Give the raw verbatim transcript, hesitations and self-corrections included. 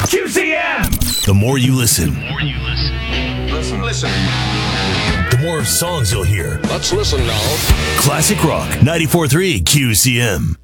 Q C M! The more you listen, The more you listen. Listen, listen. the more songs you'll hear. Let's listen now. Classic Rock ninety-four point three Q C M.